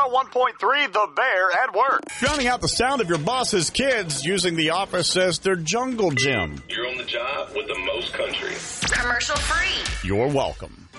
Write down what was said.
101.3 The Bear at work. Drowning out the sound of your boss's kids using the office as their jungle gym. You're on the job with the most country. Commercial free. You're welcome.